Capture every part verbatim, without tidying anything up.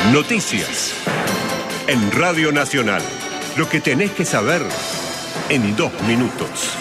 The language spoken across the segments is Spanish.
Noticias. En Radio Nacional. Lo que tenés que saber en dos minutos.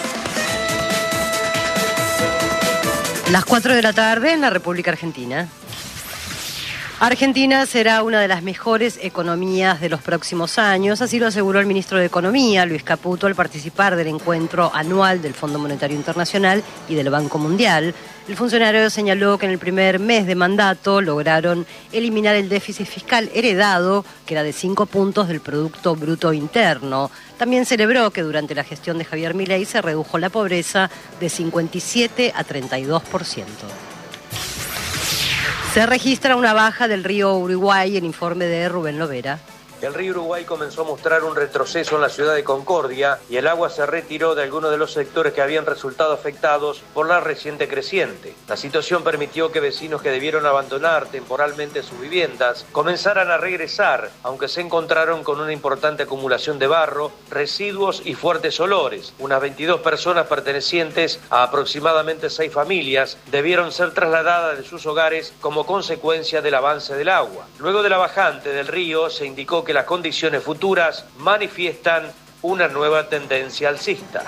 Las cuatro de la tarde en la República Argentina. Argentina será una de las mejores economías de los próximos años, así lo aseguró el ministro de Economía, Luis Caputo, al participar del encuentro anual del Fondo Monetario Internacional y del Banco Mundial. El funcionario señaló que en el primer mes de mandato lograron eliminar el déficit fiscal heredado, que era de cinco puntos del Producto Bruto Interno. También celebró que durante la gestión de Javier Milei se redujo la pobreza de cincuenta y siete a treinta y dos por ciento. Se registra una baja del río Uruguay, el informe de Rubén Lovera. El río Uruguay comenzó a mostrar un retroceso en la ciudad de Concordia y el agua se retiró de algunos de los sectores que habían resultado afectados por la reciente creciente. La situación permitió que vecinos que debieron abandonar temporalmente sus viviendas comenzaran a regresar, aunque se encontraron con una importante acumulación de barro, residuos y fuertes olores. Unas veintidós personas pertenecientes a aproximadamente seis familias debieron ser trasladadas de sus hogares como consecuencia del avance del agua. Luego de la bajante del río se indicó que que las condiciones futuras manifiestan una nueva tendencia alcista.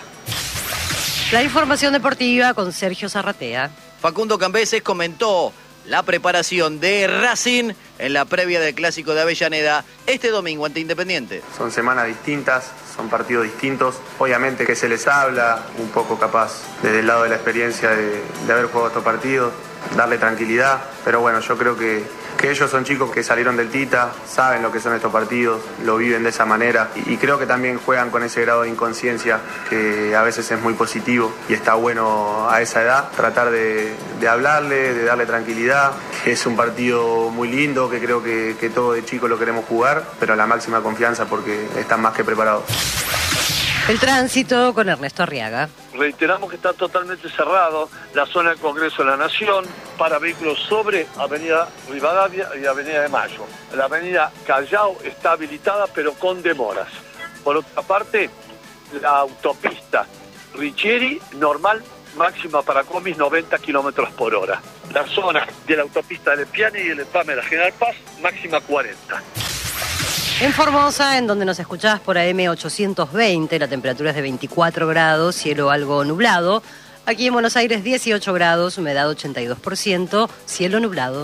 La información deportiva con Sergio Zarratea. Facundo Cambeses comentó la preparación de Racing en la previa del Clásico de Avellaneda este domingo ante Independiente. Son semanas distintas, son partidos distintos. Obviamente que se les habla un poco capaz desde el lado de la experiencia de, de haber jugado estos partidos, darle tranquilidad, pero bueno, yo creo que que ellos son chicos que salieron del Tita, saben lo que son estos partidos, lo viven de esa manera y, y creo que también juegan con ese grado de inconsciencia que a veces es muy positivo y está bueno a esa edad tratar de, de hablarle, de darle tranquilidad, que es un partido muy lindo, que creo que, que todos de chicos lo queremos jugar, pero a la máxima confianza porque están más que preparados. El tránsito con Ernesto Arriaga. Reiteramos que está totalmente cerrado la zona del Congreso de la Nación para vehículos sobre Avenida Rivadavia y Avenida de Mayo. La Avenida Callao está habilitada pero con demoras. Por otra parte, la autopista Richieri normal, máxima para comis noventa kilómetros por hora. La zona de la autopista del Piane y el empame de la General Paz, máxima cuarenta. En Formosa, en donde nos escuchás por A M ochocientos veinte, la temperatura es de veinticuatro grados, cielo algo nublado. Aquí en Buenos Aires, dieciocho grados, humedad ochenta y dos por ciento, cielo nublado.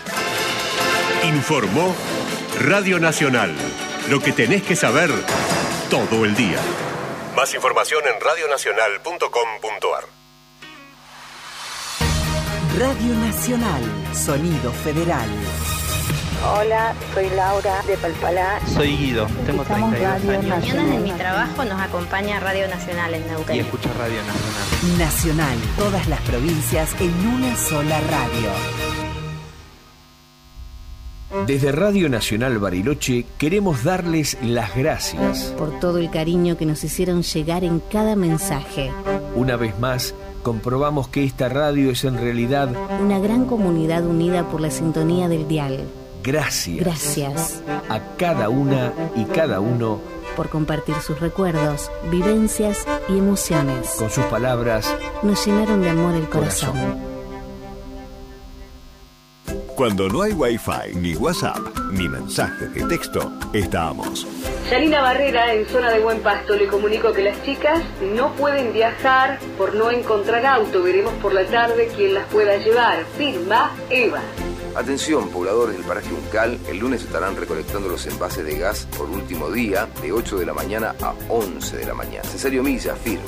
Informó Radio Nacional. Lo que tenés que saber todo el día. Más información en radio nacional punto com punto a r. Radio Nacional, sonido federal. Hola, soy Laura de Palpalá. Soy Guido, tengo treinta y dos años. Mañana en mi trabajo nos acompaña Radio Nacional en Neuquén. Y escucho Radio Nacional. Nacional, todas las provincias en una sola radio. Desde Radio Nacional Bariloche queremos darles las gracias por todo el cariño que nos hicieron llegar en cada mensaje. Una vez más, comprobamos que esta radio es en realidad una gran comunidad unida por la sintonía del dial. Gracias. Gracias a cada una y cada uno por compartir sus recuerdos, vivencias y emociones. Con sus palabras nos llenaron de amor el corazón. corazón. Cuando no hay Wi-Fi, ni WhatsApp, ni mensajes de texto, estamos. Yanina Barrera, en zona de Buen Pasto, le comunico que las chicas no pueden viajar por no encontrar auto. Veremos por la tarde quién las pueda llevar. Firma Eva. Atención, pobladores del paraje Uncal, el lunes estarán recolectando los envases de gas por último día, de ocho de la mañana a once de la mañana. Cesario Milla, firma.